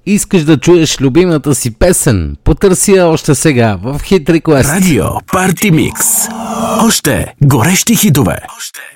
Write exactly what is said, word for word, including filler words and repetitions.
Искаш да чуеш любимата си песен? Потърси я още сега в Hit Request. Радио Парти Микс. Още горещи хитове. Още